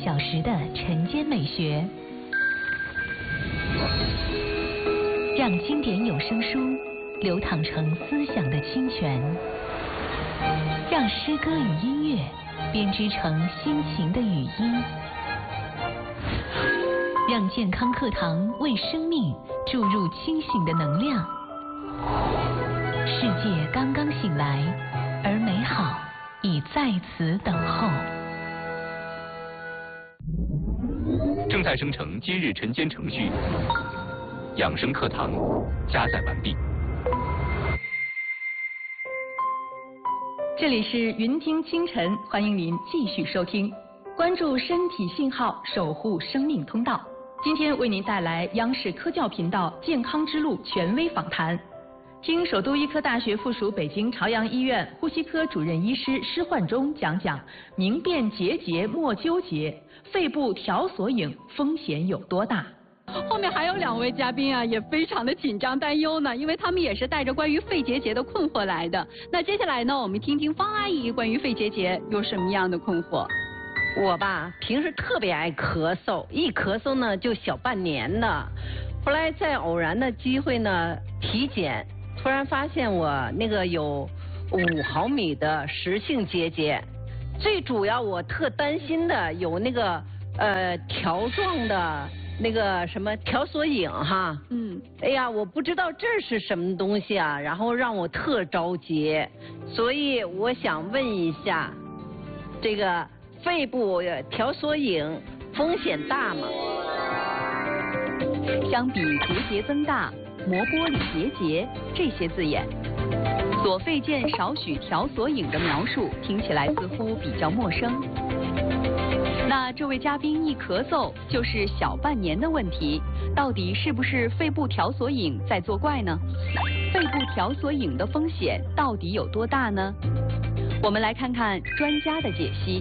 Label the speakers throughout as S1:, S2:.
S1: 小时的晨间美学，让经典有声书流淌成思想的清泉，让诗歌与音乐编织成心情的语音，让健康课堂为生命注入清醒的能量。世界刚刚醒来，而美好已在此等候。
S2: 正在生成今日晨间程序，养生课堂加载完毕。
S3: 这里是云听清晨，欢迎您继续收听，关注身体信号，守护生命通道。今天为您带来央视科教频道健康之路权威访谈。听首都医科大学附属北京朝阳医院呼吸科主任医师施焕忠讲讲明辨结节莫纠结，肺部条索影风险有多大。
S4: 后面还有2位嘉宾啊，也非常的紧张担忧呢，因为他们也是带着关于肺结节的困惑来的。那接下来呢，我们听听方阿姨关于肺结节有什么样的困惑。
S5: 我吧，平时特别爱咳嗽，一咳嗽呢就小半年的。后来在偶然的机会呢体检，突然发现我那个有5毫米的实性结节。最主要我特担心的有那个条状的那个什么条索影哈。哎呀，我不知道这是什么东西啊，然后让我特着急。所以我想问一下，这个肺部条索影风险大吗？
S3: 相比结节增大、膜玻璃结节这些字眼，左肺见少许条索影的描述听起来似乎比较陌生。那这位嘉宾一咳嗽就是小半年的问题，到底是不是肺部条索影在作怪呢？肺部条索影的风险到底有多大呢？我们来看看专家的解析。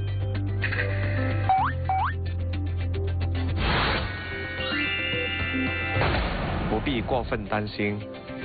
S6: 不必过分担心。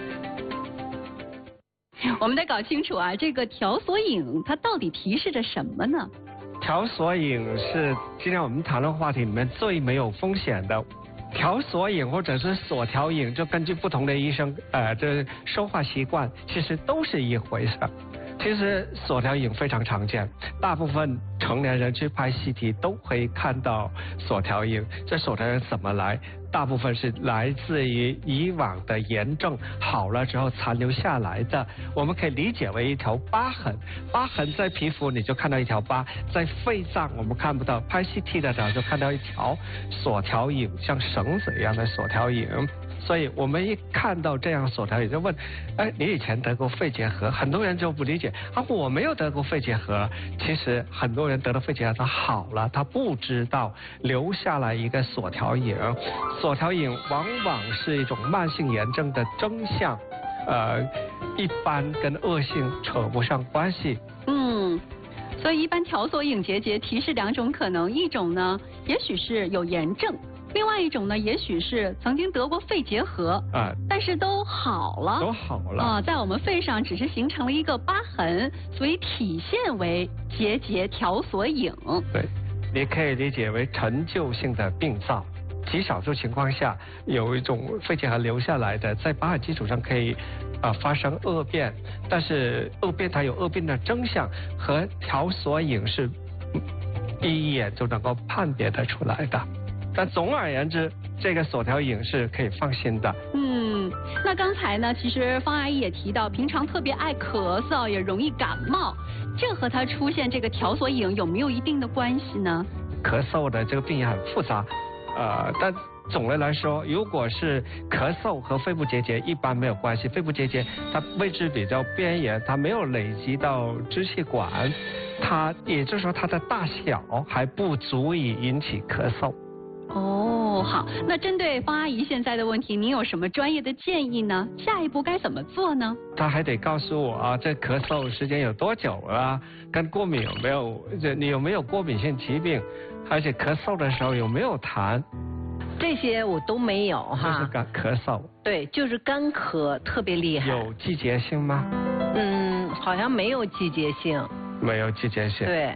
S4: 我们得搞清楚啊，这个条索影它到底提示着什么呢？
S6: 条索影是今天我们谈论话题里面最没有风险的。条索影或者是索条影，就根据不同的医生这说话习惯，其实都是一回事。其实索条影非常常见，大部分成年人去拍CT都会看到索条影。这索条影怎么来？大部分是来自于以往的炎症好了之后残留下来的，我们可以理解为一条疤痕。疤痕在皮肤你就看到一条疤，在肺脏我们看不到，拍 CT 的时候就看到一条索条影，像绳子一样的索条影。所以我们一看到这样索条影就问，你以前得过肺结核？很多人就不理解啊，我没有得过肺结核。其实很多人得了肺结核他好了，他不知道留下来一个索条影。索条影往往是一种慢性炎症的征象，一般跟恶性扯不上关系。
S4: 所以一般条索影结节提示2种可能，一种呢也许是有炎症，另外一种呢也许是曾经得过肺结核，但是都好了，在我们肺上只是形成了一个疤痕，所以体现为结节条索影。
S6: 对，你可以理解为陈旧性的病灶。极少数情况下有一种肺结核留下来的，在疤痕基础上可以发生恶变，但是恶变它有恶变的征象，和条索影是一眼就能够判别得出来的。但总而言之，这个索条影是可以放心的。
S4: 那刚才呢，其实方阿姨也提到，平常特别爱咳嗽，也容易感冒，这和她出现这个条索影有没有一定的关系呢？
S6: 咳嗽的这个病也很复杂，但总的来说，如果是咳嗽和肺部结节一般没有关系，肺部结节它位置比较边缘，它没有累积到支气管，它也就是说它的大小还不足以引起咳嗽。
S4: 好，那针对方阿姨现在的问题，您有什么专业的建议呢？下一步该怎么做呢？
S6: 他还得告诉我这咳嗽时间有多久了，跟过敏有没有，你有没有过敏性疾病，而且咳嗽的时候有没有痰。
S5: 这些我都没有哈。
S6: 就是干咳嗽。
S5: 对，就是干咳特别厉害。
S6: 有季节性吗？
S5: 好像没有季节性。
S6: 没有季节性。
S5: 对。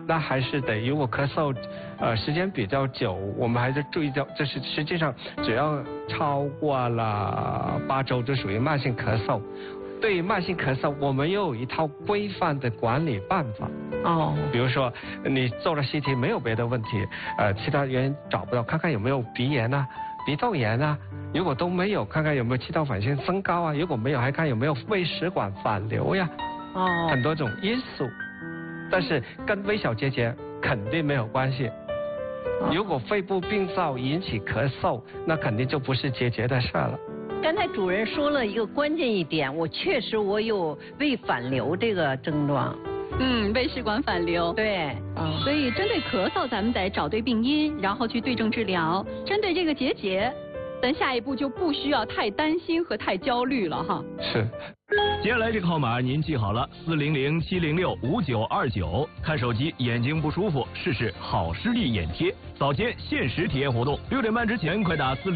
S6: 那还是得，如果咳嗽时间比较久，我们还是注意到，这是实际上只要超过了8周就属于慢性咳嗽。对于慢性咳嗽，我们又有一套规范的管理办法。
S5: 哦，
S6: 比如说你做了 CT 没有别的问题，其他原因找不到，看看有没有鼻炎啊、鼻窦炎啊，如果都没有，看看有没有气道反应升高啊，如果没有，还看有没有胃食管反流呀。
S5: 哦，
S6: 很多种因素，但是跟微小结节肯定没有关系。如果肺部病灶引起咳嗽，那肯定就不是结节的事了。
S5: 刚才主任说了一个关键一点，我确实有胃反流这个症状。
S4: 胃食管反流。
S5: 对，
S4: 所以针对咳嗽，咱们得找对病因，然后去对症治疗。针对这个结节，咱下一步就不需要太担心和太焦虑了哈。
S6: 是。
S7: 接下来这个号码您记好了，400-706-5929。看手机眼睛不舒服，试试好视力眼贴，早间限时体验活动，6点半之前快打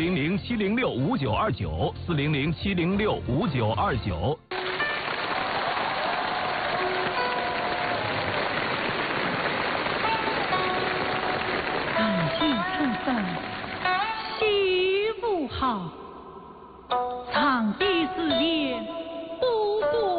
S7: 400-706-5929，400-706-5929。
S8: 安静顺风，习不好，场地之间不过